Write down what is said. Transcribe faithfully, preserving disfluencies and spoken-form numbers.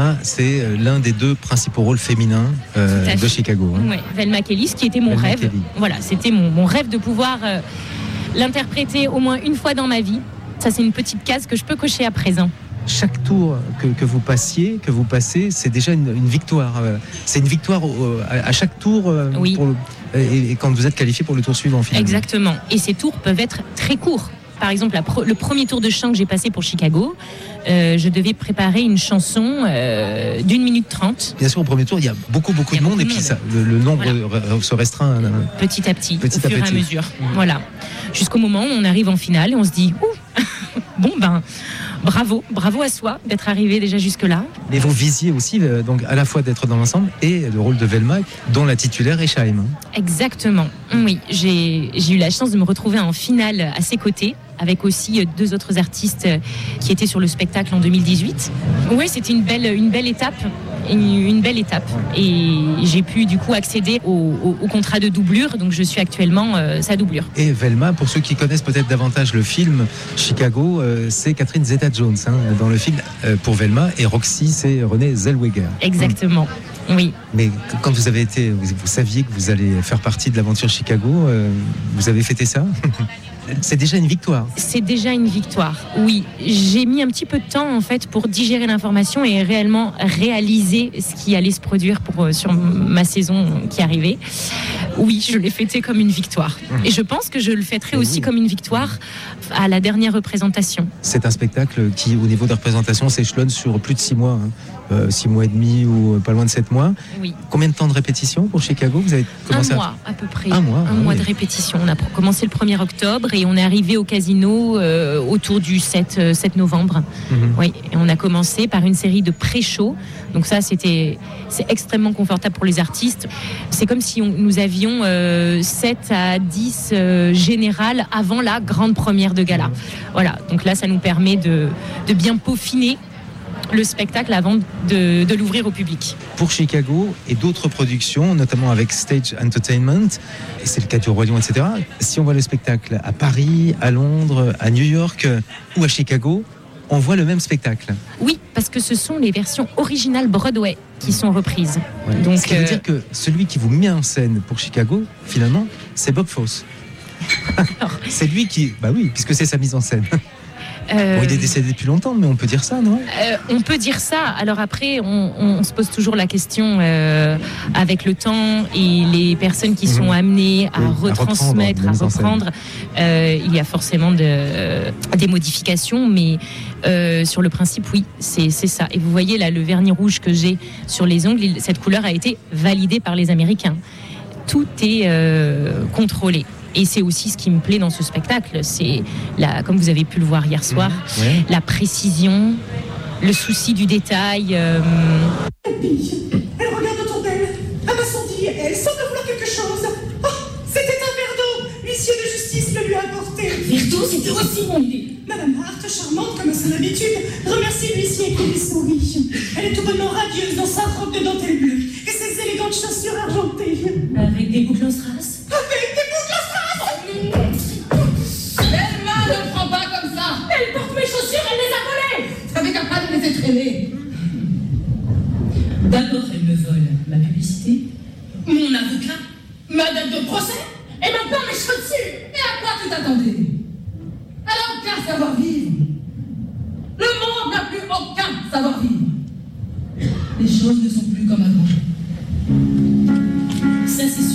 Velma, c'est l'un des deux principaux rôles féminins euh, de Chicago. Hein. Oui, Velma Kelly, ce qui était mon Velma rêve. Kelly. Voilà, c'était mon, mon rêve de pouvoir euh, l'interpréter au moins une fois dans ma vie. Ça, c'est une petite case que je peux cocher à présent. Chaque tour que, que vous passiez, que vous passez, c'est déjà une, une victoire. C'est une victoire euh, à, à chaque tour euh, oui. pour le, et, et quand vous êtes qualifié pour le tour suivant, finalement. Exactement. Et ces tours peuvent être très courts. Par exemple, la pro, le premier tour de chant que j'ai passé pour Chicago, euh, je devais préparer une chanson euh, d'une minute trente. Bien sûr, au premier tour, il y a beaucoup, beaucoup de monde, beaucoup et puis monde. Ça, le, le nombre voilà. se restreint. Euh, petit à petit, petit au fur et à mesure. Mmh. Voilà. Jusqu'au moment où on arrive en finale et on se dit, ouh, bon ben, bravo, bravo à soi d'être arrivé déjà jusque-là. Mais vous visiez aussi euh, donc, à la fois d'être dans l'ensemble et le rôle de Velma, dont la titulaire est Chaim. Exactement, oui. J'ai, j'ai eu la chance de me retrouver en finale à ses côtés, avec aussi deux autres artistes qui étaient sur le spectacle en deux mille dix-huit. Oui, c'était une belle, une belle étape. Une, une belle étape. Et j'ai pu du coup accéder au, au, au contrat de doublure, donc je suis actuellement euh, sa doublure. Et Velma, pour ceux qui connaissent peut-être davantage le film Chicago, euh, c'est Catherine Zeta-Jones hein, dans le film euh, pour Velma, et Roxy, c'est Renée Zellweger. Exactement. Mmh. Oui. Mais quand vous avez été, vous, vous saviez que vous allez faire partie de l'aventure Chicago, euh, vous avez fêté ça? C'est déjà une victoire. C'est déjà une victoire, oui. J'ai mis un petit peu de temps en fait pour digérer l'information et réellement réaliser ce qui allait se produire pour, sur ma saison qui arrivait. Oui, je l'ai fêté comme une victoire. Mmh. Et je pense que je le fêterai aussi oui. comme une victoire à la dernière représentation. C'est un spectacle qui, au niveau des représentations, s'échelonne sur plus de six mois. Hein. Euh, six mois et demi ou pas loin de sept mois. Oui. Combien de temps de répétition pour Chicago? Vous avez commencé Un mois à... à peu près. Un mois, un ah, mois oui. de répétition. On a commencé le premier octobre et on est arrivé au casino euh, autour du sept novembre. Mm-hmm. Oui. Et on a commencé par une série de pré-shows. Donc ça, c'était, c'est extrêmement confortable pour les artistes. C'est comme si on, nous avions euh, sept à dix euh, générales avant la grande première de gala. Mm-hmm. Voilà. Donc là, ça nous permet de, de bien peaufiner le spectacle avant de, de l'ouvrir au public. Pour Chicago et d'autres productions, notamment avec Stage Entertainment, et c'est le cas du Roi Lion, et cetera. Si on voit le spectacle à Paris, à Londres, à New York ou à Chicago, on voit le même spectacle. Oui, parce que ce sont les versions originales Broadway qui sont reprises. Ouais. Donc, ce qui veut euh... dire que celui qui vous met en scène pour Chicago, finalement, c'est Bob Fosse. C'est lui qui... Bah oui, puisque c'est sa mise en scène. Euh... Bon, il est décédé depuis longtemps, mais on peut dire ça, non? euh, On peut dire ça. Alors après, on, on se pose toujours la question euh, avec le temps et les personnes qui mmh. sont amenées à oui, retransmettre, à reprendre. À reprendre euh, il y a forcément de, euh, des modifications, mais euh, sur le principe, oui, c'est, c'est ça. Et vous voyez là, le vernis rouge que j'ai sur les ongles, cette couleur a été validée par les Américains. Tout est euh, contrôlé. Et c'est aussi ce qui me plaît dans ce spectacle, c'est, la, comme vous avez pu le voir hier soir, mmh, ouais. la précision, le souci du détail. Euh... Elle regarde autour d'elle, elle m'a senti, elle semble vouloir quelque chose. Oh, c'était un verre d'eau, l'huissier de justice le lui a apporté. Verre d'eau, c'était aussi mon idée. Madame Hart, charmante comme à son habitude, remercie l'huissier qui lui sourit. Elle est tout bonnement radieuse dans sa robe de dentelle bleue et ses élégantes chaussures argentées. Avec des boucles en strass. Avec des boucles en strass. Velma ne prend pas comme ça. Elle porte mes chaussures, elle les a volées. T'avais qu'à pas les laisser traîner. D'abord, elle me vole ma publicité, mon avocat, ma date de procès, et maintenant mes chaussures. Et à quoi tu t'attendais? Elle n'a aucun savoir-vivre. Le monde n'a plus aucun savoir-vivre. Les choses ne sont plus comme avant. Ça, c'est